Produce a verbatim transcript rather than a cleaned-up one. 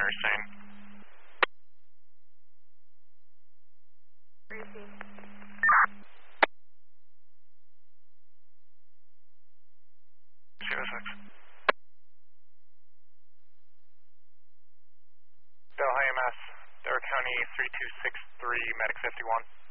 primary scene. zero six. Delhi E M S, Delaware County three two six three, medic fifty-one.